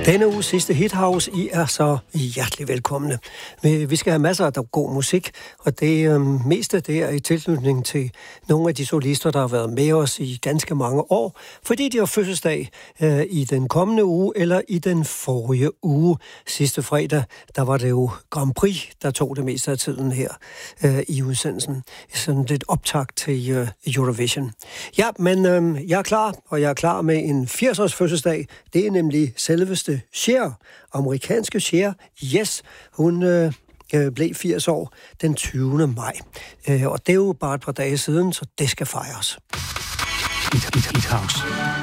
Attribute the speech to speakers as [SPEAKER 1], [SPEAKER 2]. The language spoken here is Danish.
[SPEAKER 1] Denne uges sidste Hithouse, I er så hjertelig velkomne. Vi skal have masser af god musik, og det meste det er i tilknytning til nogle af de solister, der har været med os i ganske mange år, fordi de har fødselsdag i den kommende uge eller i den forrige uge. Sidste fredag, der var det jo Grand Prix, der tog det meste af tiden her i udsendelsen. Sådan lidt optakt til Eurovision. Ja, men jeg er klar, og jeg er klar med en 80-års fødselsdag. Det er nemlig selveste Cher, amerikanske Cher. Yes, hun blev 80 år den 20. maj. Og det er jo bare et par dage siden, så det skal fejres.
[SPEAKER 2] Hithouse.